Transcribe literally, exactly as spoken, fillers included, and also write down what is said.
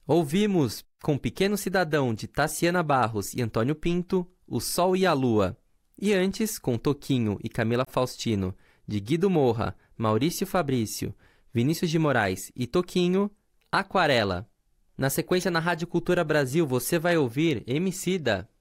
Ouvimos, com Pequeno Cidadão, de Tassiana Barros e Antônio Pinto, O Sol e a Lua. E antes, com Toquinho e Camila Faustino, de Guido Morra, Maurício Fabrício, Vinícius de Moraes e Toquinho, Aquarela. Na sequência, na Rádio Cultura Brasil, você vai ouvir Emicida.